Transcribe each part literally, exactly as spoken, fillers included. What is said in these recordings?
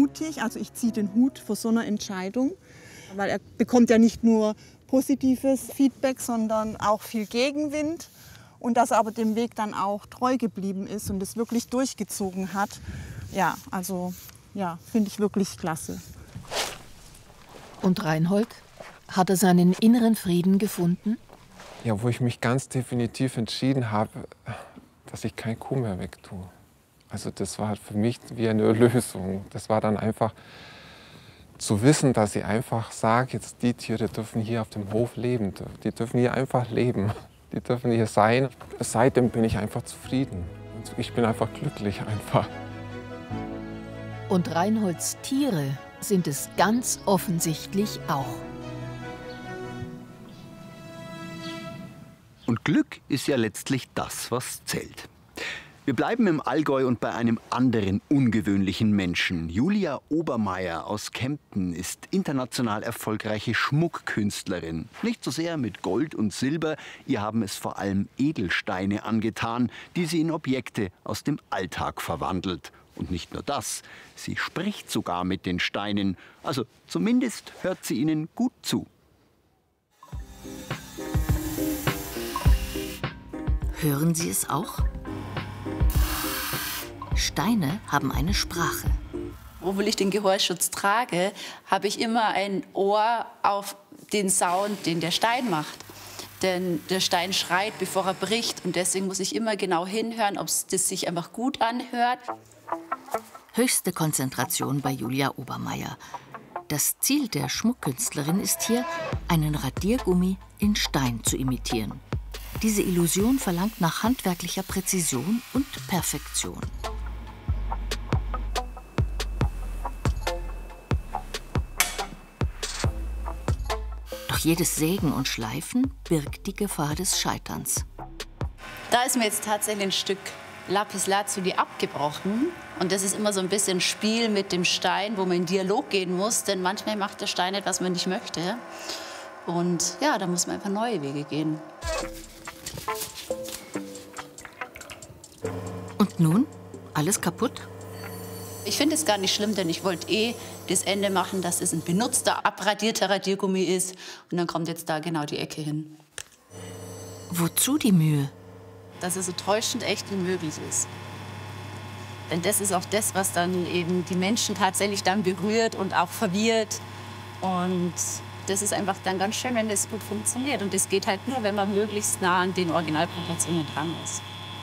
mutig, also ich ziehe den Hut vor so einer Entscheidung, weil er bekommt ja nicht nur positives Feedback, sondern auch viel Gegenwind. Und dass er aber dem Weg dann auch treu geblieben ist und es wirklich durchgezogen hat, ja, also ja, finde ich wirklich klasse. Und Reinhold, hat er seinen inneren Frieden gefunden? Ja, wo ich mich ganz definitiv entschieden habe, dass ich kein Kuh mehr wegtue. Also das war für mich wie eine Erlösung. Das war dann einfach zu wissen, dass ich einfach sage, jetzt die Tiere dürfen hier auf dem Hof leben. Die dürfen hier einfach leben. Die dürfen hier sein. Seitdem bin ich einfach zufrieden. Ich bin einfach glücklich einfach. Und Reinholds Tiere sind es ganz offensichtlich auch. Und Glück ist ja letztlich das, was zählt. Wir bleiben im Allgäu und bei einem anderen ungewöhnlichen Menschen. Julia Obermeier aus Kempten ist international erfolgreiche Schmuckkünstlerin. Nicht so sehr mit Gold und Silber, ihr haben es vor allem Edelsteine angetan, die sie in Objekte aus dem Alltag verwandelt. Und nicht nur das, sie spricht sogar mit den Steinen. Also zumindest hört sie ihnen gut zu. Hören Sie es auch? Steine haben eine Sprache. Obwohl ich den Gehörschutz trage, habe ich immer ein Ohr auf den Sound, den der Stein macht. Denn der Stein schreit, bevor er bricht. Und deswegen muss ich immer genau hinhören, ob es das sich einfach gut anhört. Höchste Konzentration bei Julia Obermeier. Das Ziel der Schmuckkünstlerin ist hier, einen Radiergummi in Stein zu imitieren. Diese Illusion verlangt nach handwerklicher Präzision und Perfektion. Doch jedes Sägen und Schleifen birgt die Gefahr des Scheiterns. Da ist mir jetzt tatsächlich ein Stück Lapislazuli abgebrochen. Und das ist immer so ein bisschen Spiel mit dem Stein, wo man in Dialog gehen muss. Denn manchmal macht der Stein etwas, was man nicht möchte. Und ja, da muss man einfach neue Wege gehen. Und nun? Alles kaputt? Ich finde es gar nicht schlimm, denn ich wollte eh das Ende machen, dass es ein benutzter, abradierter Radiergummi ist. Und dann kommt jetzt da genau die Ecke hin. Wozu die Mühe? Dass es so täuschend echt wie möglich ist. Denn das ist auch das, was dann eben die Menschen tatsächlich dann berührt und auch verwirrt. Und das ist einfach dann ganz schön, wenn das gut funktioniert. Und das geht halt nur, wenn man möglichst nah an den Originalproportionen dran ist.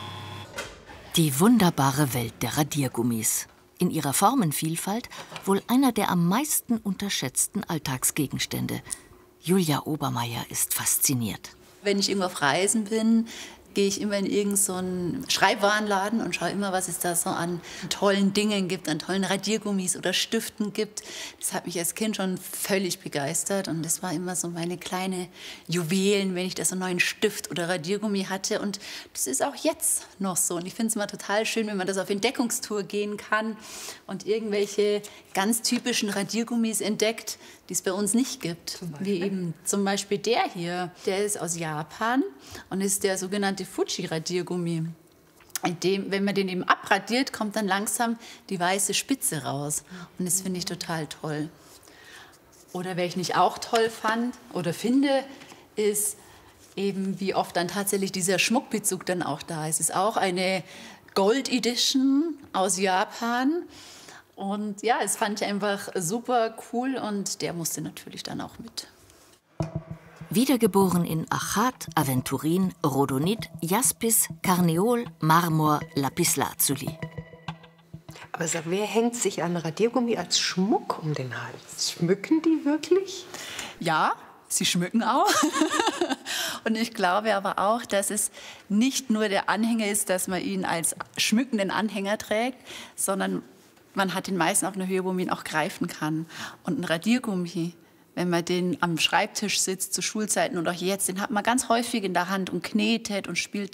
Die wunderbare Welt der Radiergummis. In ihrer Formenvielfalt wohl einer der am meisten unterschätzten Alltagsgegenstände. Julia Obermeier ist fasziniert. Wenn ich irgendwo auf Reisen bin, gehe ich immer in irgendeinen so einen Schreibwarenladen und schaue immer, was es da so an tollen Dingen gibt, an tollen Radiergummis oder Stiften gibt. Das hat mich als Kind schon völlig begeistert und das war immer so meine kleine Juwelen, wenn ich da so einen neuen Stift oder Radiergummi hatte. Und das ist auch jetzt noch so. Und ich finde es immer total schön, wenn man das auf Entdeckungstour gehen kann und irgendwelche ganz typischen Radiergummis entdeckt, die es bei uns nicht gibt. Wie eben zum Beispiel der hier. Der ist aus Japan und ist der sogenannte Fuji-Radiergummi. In dem, wenn man den eben abradiert, kommt dann langsam die weiße Spitze raus. Und das finde ich total toll. Oder wer ich nicht auch toll fand oder finde, ist eben, wie oft dann tatsächlich dieser Schmuckbezug dann auch da ist. Es ist auch eine Gold Edition aus Japan. Und ja, es fand ich einfach super cool und der musste natürlich dann auch mit. Wiedergeboren in Achat, Aventurin, Rhodonit, Jaspis, Karneol, Marmor, Lapislazuli. Aber sag, wer hängt sich an Radiergummi als Schmuck um den Hals? Schmücken die wirklich? Ja, sie schmücken auch. Und ich glaube aber auch, dass es nicht nur der Anhänger ist, dass man ihn als schmückenden Anhänger trägt, sondern man hat den meisten auf einer Höhe, wo man ihn auch greifen kann. Und ein Radiergummi, wenn man den am Schreibtisch sitzt zu Schulzeiten und auch jetzt, den hat man ganz häufig in der Hand und knetet und spielt